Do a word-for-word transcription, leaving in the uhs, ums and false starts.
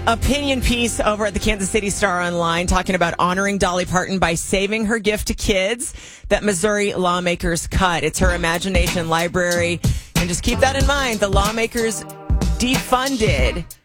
Opinion piece over at the Kansas City Star Online talking about honoring Dolly Parton by saving her gift to kids that Missouri lawmakers cut. It's her imagination library. And just keep that in mind. The lawmakers defunded